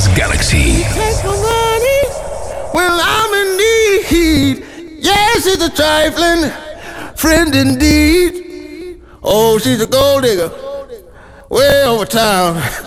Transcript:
Galaxy. Take my money when I'm in need. Yes, she's a trifling friend indeed. Oh, she's a gold digger way over town.